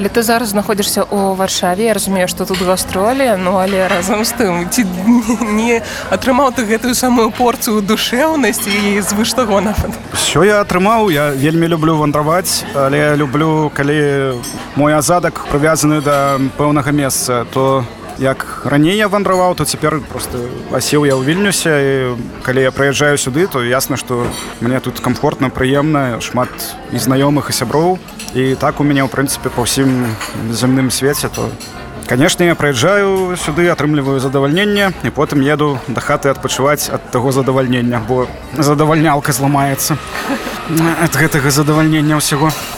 Але ты зараз знаходзішся ў Варшаве, я разумею, што тут гастролі, ну але разам з тым, ці не атрымаў ты гэтую самую порцыю душэўнасці і звыш таго нават? Усё я атрымаў, я вельмі люблю вандраваць, але я люблю, калі мой азадак прывязаны да пэўнага месца, то як раней я вандраваў, то цяпер просто асеў я ў Вільнюсе, і калі я прыязджаю сюды, то ясна, што мне тут комфортна, прыемна, шмат і знаёмых, і сяброў, і так у мяне, ў прынцыпе, па ўсім зямным свеце, то, канешне, я прыязджаю сюды, атрымліваю задавальненне, і потым еду да хаты адпачываць ад таго задавальнення, бо задавальнялка зламаецца ад гэтага задавальнення ўсяго.